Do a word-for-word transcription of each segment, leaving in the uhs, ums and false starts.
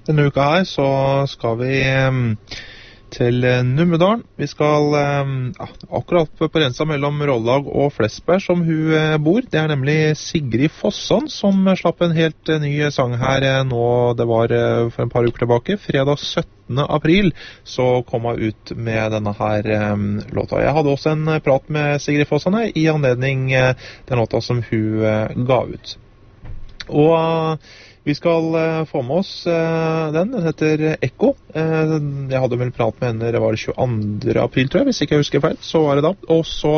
Denne uka her så skal vi um, til Numedalen. Vi skal um, ja, akkurat på grensa mellom Rollag og Flesberg som hun uh, bor. Det er nemlig Sigrid Fossan som slapp en helt uh, ny sang her uh, nå, det var uh, for en par uker tilbake. Fredag syttende april så kom hun ut med denne her um, låta. Jeg hadde også en uh, prat med Sigrid Fossan uh, i anledning uh, den låta som hun uh, ga ut. Og uh, vi skal uh, få med oss uh, den, den heter Ekko. Uh, jeg hadde vel prat med henne, det var tjueandre april tror jeg, hvis ikke jeg husker feil, så var det da. Og så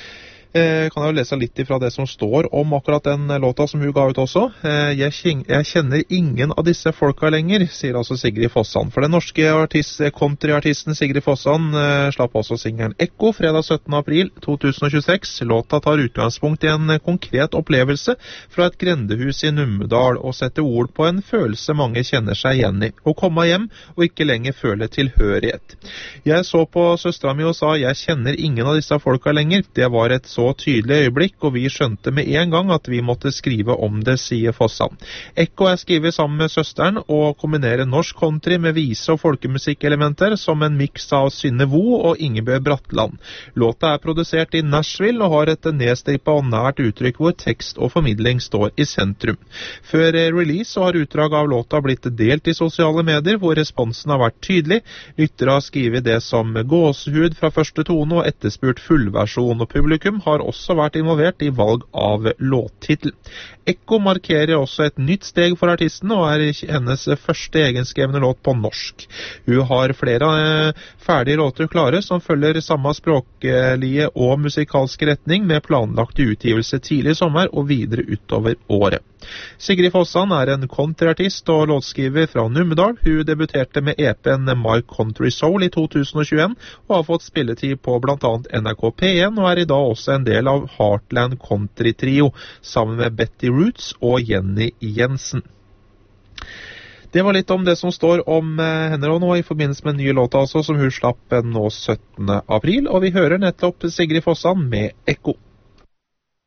uh, kan jeg jo lese litt ifra det som står om akkurat den låta som hun ga ut også. Uh, jeg, jeg kjenner ingen av disse folka lenger, sier altså Sigrid Fossan. For den norske artist, countryartisten Sigrid Fossan uh, slapp også singelen Ekko fredag syttende april to tusen og tjueseks. Låta tar utgangspunkt i en konkret opplevelse fra et grendehus i Numedal og setter ord på en følelse mange kjenner seg igjen i. Å komme hjem og ikke lenger føle tilhørighet. Jeg så på søstera mi og sa jeg kjenner ingen av disse folka lenger. Det var et så tydelig øyeblikk, og vi skjønte med en gang at vi måtte skrive om det, sier Fossan. Ekko er skrevet sammen med søsteren og kombinerer norsk country med vise- og folkemusikkelementer som en miks av Synne Vo og Ingebjørg Bratland. Låta er produsert i Nashville og har et nedstrippa og nært uttrykk hvor tekst og formidling står i sentrum. Før release så har utdrag av låta blitt delt i sosiale medier hvor responsen har vært tydelig. Lyttere har skrivet det som gåsehud fra første tone og etterspurt fullversjon, og publikum har også vært involvert i valg av låttitel. Ekko markerer også et nytt steg for artisten og er hennes første egenskrevne låt på norsk. Hun har flere eh, ferdige låter klare som følger samme språklige og musikalske retning med planlagt utgivelse tidlig i sommer og videre utover året. Sigrid Fossan er en countryartist og låtskriver fra Numedal. Hun debuterte med E P-en My Country Soul i to tusen og tjueen og har fått spilletid på blant annet N R K P én og er i dag også en del av Heartland Country Trio sammen med Betty Roots og Jenny Jensen. Det var litt om det som står om eh, henne og nå i forbindelse med en ny låt altså, som hun slapp nå syttende april, og vi hører nettopp Sigrid Fossan med Ekko.